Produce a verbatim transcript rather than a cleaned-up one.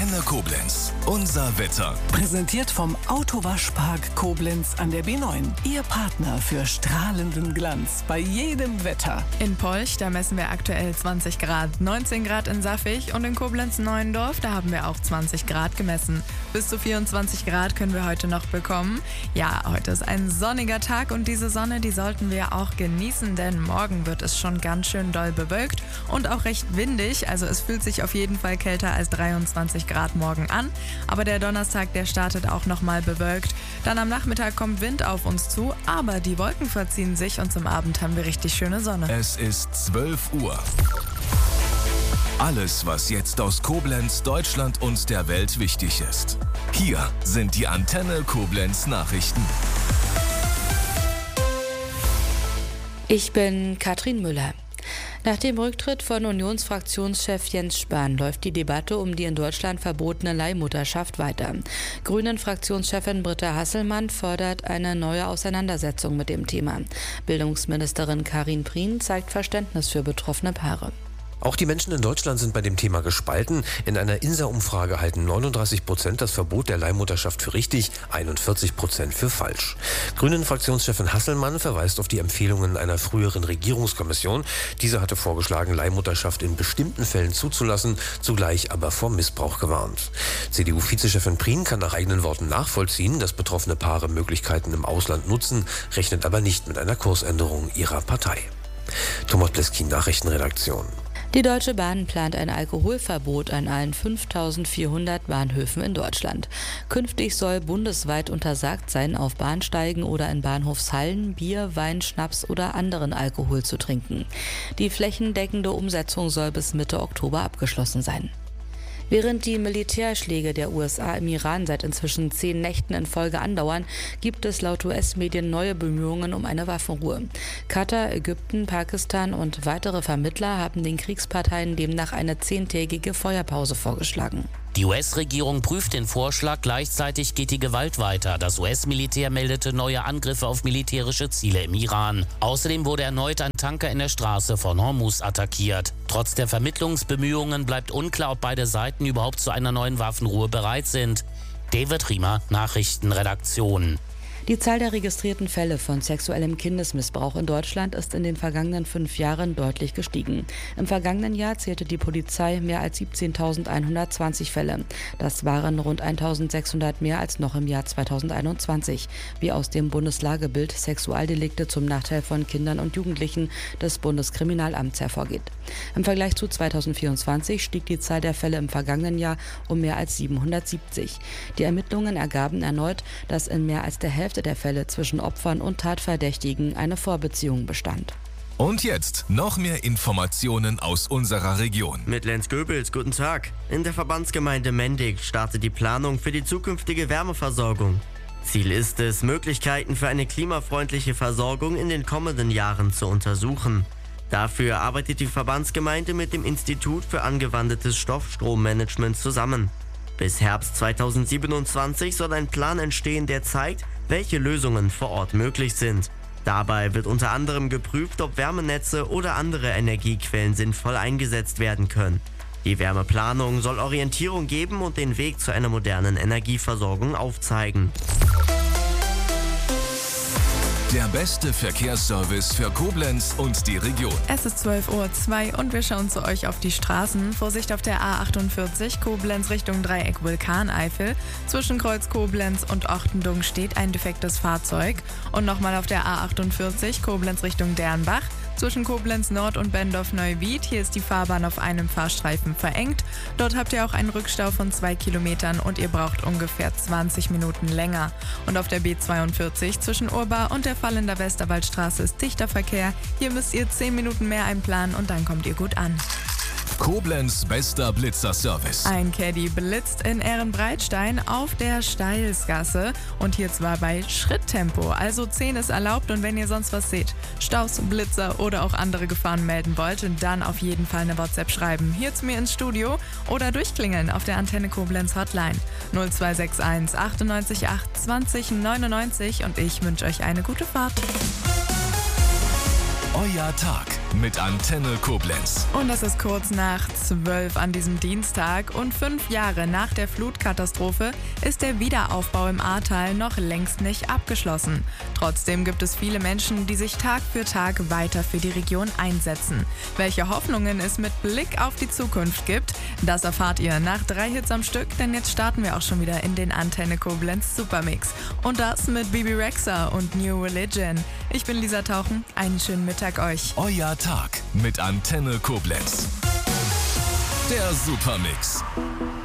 Antenne Koblenz. Unser Wetter. Präsentiert vom Autowaschpark Koblenz an der B neun. Ihr Partner für strahlenden Glanz bei jedem Wetter. In Polch, da messen wir aktuell zwanzig Grad, neunzehn Grad in Saffig und in Koblenz-Neuendorf, da haben wir auch zwanzig Grad gemessen. Bis zu vierundzwanzig Grad können wir heute noch bekommen. Ja, heute ist ein sonniger Tag und diese Sonne, die sollten wir auch genießen, denn morgen wird es schon ganz schön doll bewölkt und auch recht windig. Also es fühlt sich auf jeden Fall kälter als dreiundzwanzig Grad morgen an. Aber der Donnerstag, der startet auch nochmal bewölkt. Dann am Nachmittag kommt Wind auf uns zu, aber die Wolken verziehen sich und zum Abend haben wir richtig schöne Sonne. Es ist zwölf Uhr. Alles, was jetzt aus Koblenz, Deutschland und der Welt wichtig ist. Hier sind die Antenne Koblenz Nachrichten. Ich bin Katrin Müller. Nach dem Rücktritt von Unionsfraktionschef Jens Spahn läuft die Debatte um die in Deutschland verbotene Leihmutterschaft weiter. Grünen-Fraktionschefin Britta Hasselmann fordert eine neue Auseinandersetzung mit dem Thema. Bildungsministerin Karin Prien zeigt Verständnis für betroffene Paare. Auch die Menschen in Deutschland sind bei dem Thema gespalten. In einer INSA-Umfrage halten neununddreißig Prozent das Verbot der Leihmutterschaft für richtig, einundvierzig Prozent für falsch. Grünen-Fraktionschefin Hasselmann verweist auf die Empfehlungen einer früheren Regierungskommission. Diese hatte vorgeschlagen, Leihmutterschaft in bestimmten Fällen zuzulassen, zugleich aber vor Missbrauch gewarnt. C D U-Vizechefin Prien kann nach eigenen Worten nachvollziehen, dass betroffene Paare Möglichkeiten im Ausland nutzen, rechnet aber nicht mit einer Kursänderung ihrer Partei. Thomas Pleskin, Nachrichtenredaktion. Die Deutsche Bahn plant ein Alkoholverbot an allen fünftausendvierhundert Bahnhöfen in Deutschland. Künftig soll bundesweit untersagt sein, auf Bahnsteigen oder in Bahnhofshallen Bier, Wein, Schnaps oder anderen Alkohol zu trinken. Die flächendeckende Umsetzung soll bis Mitte Oktober abgeschlossen sein. Während die Militärschläge der U S A im Iran seit inzwischen zehn Nächten in Folge andauern, gibt es laut U S-Medien neue Bemühungen um eine Waffenruhe. Katar, Ägypten, Pakistan und weitere Vermittler haben den Kriegsparteien demnach eine zehntägige Feuerpause vorgeschlagen. Die U S-Regierung prüft den Vorschlag, gleichzeitig geht die Gewalt weiter. Das U S-Militär meldete neue Angriffe auf militärische Ziele im Iran. Außerdem wurde erneut ein Tanker in der Straße von Hormuz attackiert. Trotz der Vermittlungsbemühungen bleibt unklar, ob beide Seiten überhaupt zu einer neuen Waffenruhe bereit sind. David Riemer, Nachrichtenredaktion. Die Zahl der registrierten Fälle von sexuellem Kindesmissbrauch in Deutschland ist in den vergangenen fünf Jahren deutlich gestiegen. Im vergangenen Jahr zählte die Polizei mehr als siebzehntausendeinhundertzwanzig Fälle. Das waren rund eintausendsechshundert mehr als noch im Jahr zweitausendeinundzwanzig, wie aus dem Bundeslagebild Sexualdelikte zum Nachteil von Kindern und Jugendlichen des Bundeskriminalamts hervorgeht. Im Vergleich zu zweitausendvierundzwanzig stieg die Zahl der Fälle im vergangenen Jahr um mehr als siebenhundertsiebzig. Die Ermittlungen ergaben erneut, dass in mehr als der Hälfte der Fälle zwischen Opfern und Tatverdächtigen eine Vorbeziehung bestand. Und jetzt noch mehr Informationen aus unserer Region. Mit Lenz Goebels, guten Tag. In der Verbandsgemeinde Mendig startet die Planung für die zukünftige Wärmeversorgung. Ziel ist es, Möglichkeiten für eine klimafreundliche Versorgung in den kommenden Jahren zu untersuchen. Dafür arbeitet die Verbandsgemeinde mit dem Institut für angewandtes Stoffstrommanagement zusammen. Bis Herbst zweitausendsiebenundzwanzig soll ein Plan entstehen, der zeigt, welche Lösungen vor Ort möglich sind. Dabei wird unter anderem geprüft, ob Wärmenetze oder andere Energiequellen sinnvoll eingesetzt werden können. Die Wärmeplanung soll Orientierung geben und den Weg zu einer modernen Energieversorgung aufzeigen. Der beste Verkehrsservice für Koblenz und die Region. Es ist zwölf Uhr zwei und wir schauen zu euch auf die Straßen. Vorsicht auf der A achtundvierzig, Koblenz Richtung Dreieck Vulkaneifel. Zwischen Kreuz Koblenz und Ochtendung steht ein defektes Fahrzeug. Und nochmal auf der A achtundvierzig, Koblenz Richtung Dernbach. Zwischen Koblenz Nord und Bendorf-Neuwied. Hier ist die Fahrbahn auf einem Fahrstreifen verengt. Dort habt ihr auch einen Rückstau von zwei Kilometern und ihr braucht ungefähr zwanzig Minuten länger. Und auf der B zweiundvierzig zwischen Urbar und der Fallender Westerwaldstraße ist dichter Verkehr. Hier müsst ihr zehn Minuten mehr einplanen und dann kommt ihr gut an. Koblenz bester Blitzerservice. Ein Caddy blitzt in Ehrenbreitstein auf der Steilsgasse und hier zwar bei Schritttempo, also zehn ist erlaubt und wenn ihr sonst was seht, Staus, Blitzer oder auch andere Gefahren melden wollt, dann auf jeden Fall eine WhatsApp schreiben, hier zu mir ins Studio oder durchklingeln auf der Antenne Koblenz Hotline null zwei sechs eins achtundneunzig acht zwanzig neunundneunzig und ich wünsche euch eine gute Fahrt. Euer Tag mit Antenne Koblenz. Und es ist kurz nach zwölf an diesem Dienstag und fünf Jahre nach der Flutkatastrophe ist der Wiederaufbau im Ahrtal noch längst nicht abgeschlossen. Trotzdem gibt es viele Menschen, die sich Tag für Tag weiter für die Region einsetzen. Welche Hoffnungen es mit Blick auf die Zukunft gibt, das erfahrt ihr nach drei Hits am Stück, denn jetzt starten wir auch schon wieder in den Antenne Koblenz Supermix. Und das mit Bibi Rexha und New Religion. Ich bin Lisa Tauchen, einen schönen Mittag euch. Euer Tag mit Antenne Koblenz. Der Supermix.